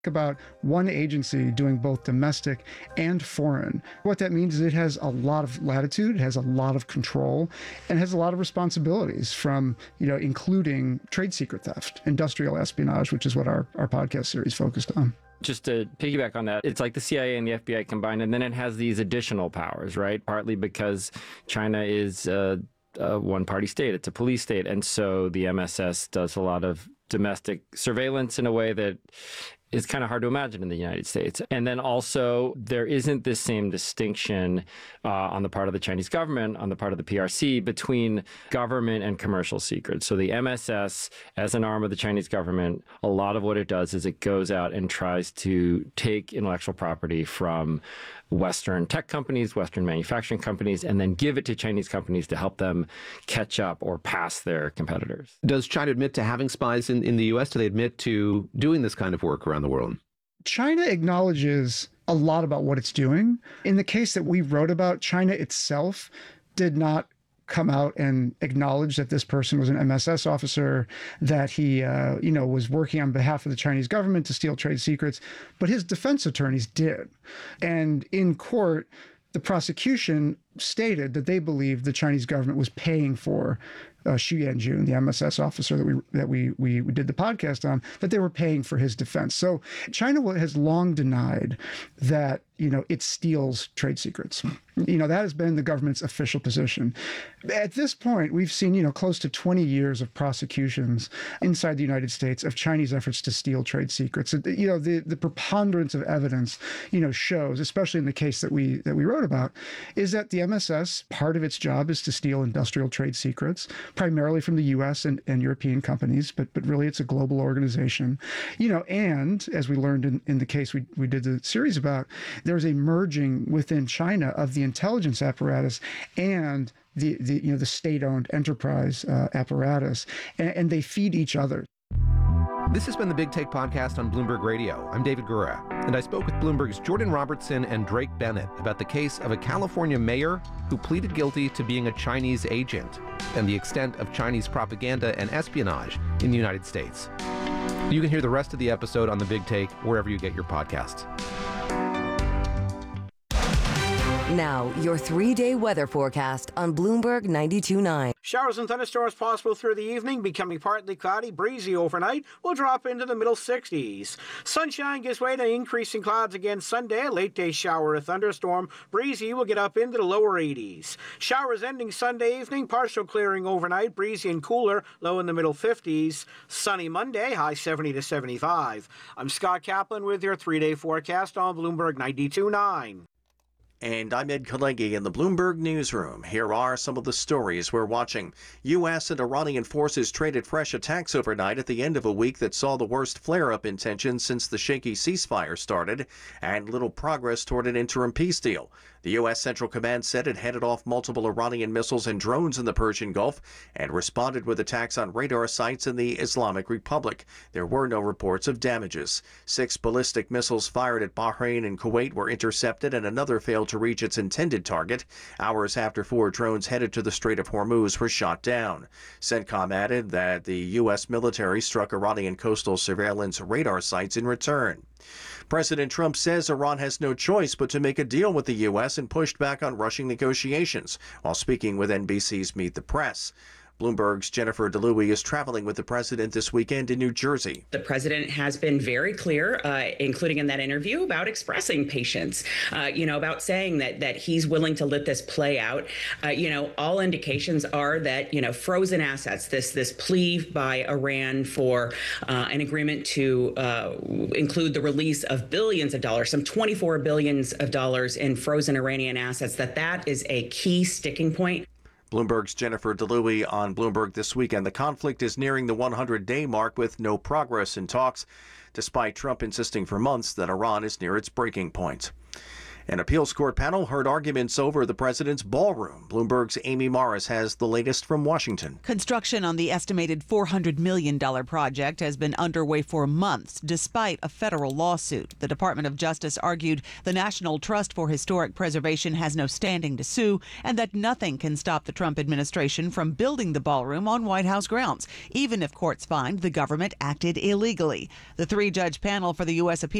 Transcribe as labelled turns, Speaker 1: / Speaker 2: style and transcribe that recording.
Speaker 1: About one agency doing both domestic and foreign. What that means is it has a lot of latitude, it has a lot of control, and has a lot of responsibilities from, including trade secret theft, industrial espionage, which is what our podcast series focused on.
Speaker 2: Just to piggyback on that, it's like the CIA and the FBI combined, and then it has these additional powers, right? Partly because China is a one-party state. It's a police state. And so the MSS does a lot of domestic surveillance in a way that is kind of hard to imagine in the United States. And then also, there isn't this same distinction on the part of the Chinese government, on the part of the PRC, between government and commercial secrets. So the MSS, as an arm of the Chinese government, a lot of what it does is it goes out and tries to take intellectual property from Western tech companies, Western manufacturing companies, and then give it to Chinese companies to help them catch up or pass their competitors.
Speaker 3: Does China admit to having spies in the U.S.? Do they admit to doing this kind of work around the world?
Speaker 1: China acknowledges a lot about what it's doing. In the case that we wrote about, China itself did not come out and acknowledge that this person was an MSS officer, that he, was working on behalf of the Chinese government to steal trade secrets, but his defense attorneys did. And in court, the prosecution stated that they believed the Chinese government was paying for Xu Yanjun, the MSS officer that we did the podcast on, that they were paying for his defense. So China has long denied that, it steals trade secrets. That has been the government's official position. At this point, we've seen, close to 20 years of prosecutions inside the United States of Chinese efforts to steal trade secrets. The preponderance of evidence, shows, especially in the case that we wrote about, is that the MSS, part of its job is to steal industrial trade secrets, primarily from the U.S. and European companies, but really it's a global organization. And as we learned in the case we did the series about, there's a merging within China of the intelligence apparatus and the state-owned enterprise apparatus, and they feed each other.
Speaker 3: This has been the Big Take podcast on Bloomberg Radio. I'm David Gura, and I spoke with Bloomberg's Jordan Robertson and Drake Bennett about the case of a California mayor who pleaded guilty to being a Chinese agent and the extent of Chinese propaganda and espionage in the United States. You can hear the rest of the episode on The Big Take wherever you get your podcasts.
Speaker 4: Now, your 3-day weather forecast on Bloomberg 92.9.
Speaker 5: Showers and thunderstorms possible through the evening, becoming partly cloudy, breezy overnight. Will drop into the middle 60s. Sunshine gives way to increasing clouds again Sunday. A late day shower or thunderstorm. Breezy will get up into the lower 80s. Showers ending Sunday evening, partial clearing overnight, breezy and cooler, low in the middle 50s. Sunny Monday, high 70 to 75. I'm Scott Kaplan with your 3-day forecast on Bloomberg 92.9.
Speaker 6: And I'm Ed Kalegi in the Bloomberg Newsroom. Here are some of the stories we're watching. U.S. and Iranian forces traded fresh attacks overnight at the end of a week that saw the worst flare-up in tensions since the shaky ceasefire started, and little progress toward an interim peace deal. The U.S. Central Command said it headed off multiple Iranian missiles and drones in the Persian Gulf and responded with attacks on radar sites in the Islamic Republic. There were no reports of damages. 6 ballistic missiles fired at Bahrain and Kuwait were intercepted, and another failed to reach its intended target, hours after 4 drones headed to the Strait of Hormuz were shot down. CENTCOM added that the U.S. military struck Iranian coastal surveillance radar sites in return. President Trump says Iran has no choice but to make a deal with the U.S. and pushed back on rushing negotiations while speaking with NBC's Meet the Press. Bloomberg's Jennifer DeLuey is traveling with the president this weekend in New Jersey.
Speaker 7: The president has been very clear, including in that interview, about expressing patience, about saying that he's willing to let this play out. All indications are that, frozen assets, this plea by Iran for an agreement to include the release of billions of dollars, some $24 billion in frozen Iranian assets, that is a key sticking point.
Speaker 6: Bloomberg's Jennifer DeLuey on Bloomberg This Weekend. The conflict is nearing the 100-day mark with no progress in talks, despite Trump insisting for months that Iran is near its breaking point. An appeals court panel heard arguments over the president's ballroom. Bloomberg's Amy Morris has the latest from Washington.
Speaker 8: Construction on the estimated $400 million project has been underway for months, despite a federal lawsuit. The Department of Justice argued the National Trust for Historic Preservation has no standing to sue, and that nothing can stop the Trump administration from building the ballroom on White House grounds, even if courts find the government acted illegally. The three-judge panel for the U.S. Appeals